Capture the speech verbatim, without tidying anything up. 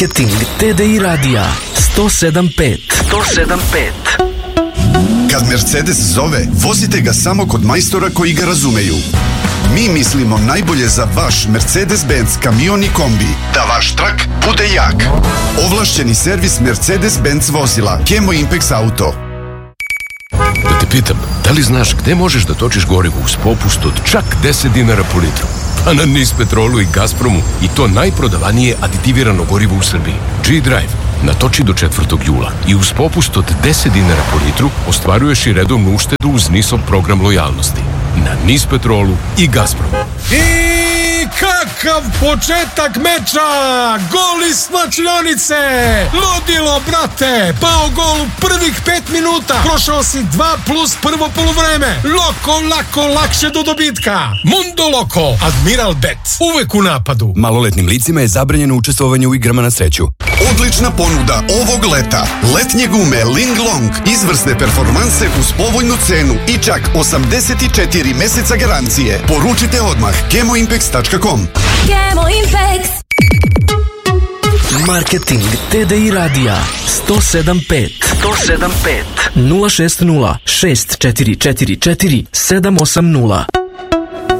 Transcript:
Marketing T D I radija sto sedam pet. sto sedam pet. Kad Mercedes zove, vozite ga samo kod majstora koji ga razumeju. Mi mislimo najbolje za vaš Mercedes-Benz kamion i kombi, da vaš trak bude jak. Ovlašćeni servis Mercedes-Benz vozila Kemo Impex Auto. Da te pitam, da li znaš gde možeš da točiš gorivo uz popust od čak deset dinara po litru? Pa na Nis Petrolu i Gazpromu, i to najprodavanije aditivirano gorivo u Srbiji. G-Drive natoči do četvrtog jula i uz popust od deset dinara po litru ostvaruješ i redovnu uštedu uz Nisov program lojalnosti. Na Nis Petrolu i Gazpromu. I kakav početak meča! Gol iz slačionice! Ludilo, brate! Pao gol u prvih pet minuta! Prošao si dva plus prvo poluvreme! Loko, lako, lakše do dobitka! Mundo Loko! Admiral Bet! Uvek u napadu! Maloletnim licima je zabranjeno učestvovanje u igrama na sreću. Odlična ponuda ovog leta. Letnje gume Linglong. Izvrsne performanse uz povoljnu cenu i čak osamdeset četiri meseca garancije. Poručite odmah kemo impex tačka com. Kemo Impex. Marketing T D I radija sto sedam pet. sto sedam pet. nula šest nula šest četiri četiri četiri sedam osam nula.